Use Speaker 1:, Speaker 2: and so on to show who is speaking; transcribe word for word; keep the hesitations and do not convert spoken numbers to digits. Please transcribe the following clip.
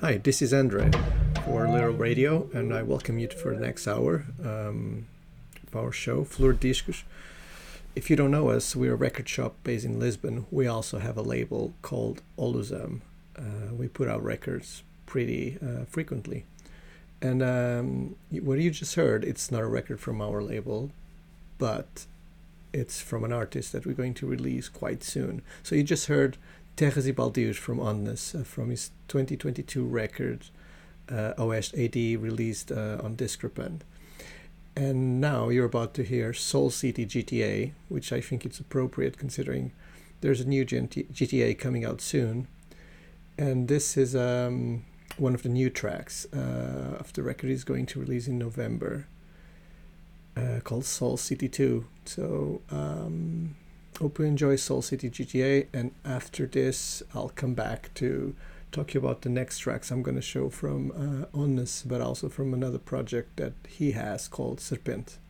Speaker 1: Hi, this is Andre for Little Radio, and I welcome you for the next hour um, of our show, Flor Discos. If you don't know us, we're a record shop based in Lisbon. We also have a label called Olusam. Uh, we put out records pretty uh, frequently. And um, what you just heard, it's not a record from our label, but it's from an artist that we're going to release quite soon. So you just heard Terras e Baldios from Onnes, uh, from his twenty twenty-two record, uh, O S A D, released uh, on Discrepant. And now you're about to hear Soul City G T A, which I think it's appropriate considering there's a new G T A coming out soon. And this is um, one of the new tracks uh, of the record he's going to release in November, uh, called Soul City two. So um, hope you enjoy Soul City G T A, and after this I'll come back to talk to you about the next tracks I'm going to show from uh, Onnes, but also from another project that he has called Serpent.